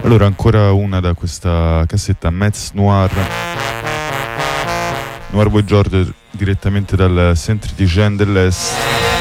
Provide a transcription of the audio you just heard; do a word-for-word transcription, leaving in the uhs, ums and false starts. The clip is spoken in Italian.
Allora, ancora una da questa cassetta Metz Noir. Noir Boy George direttamente dal Centre d'Hygiène dell'Est.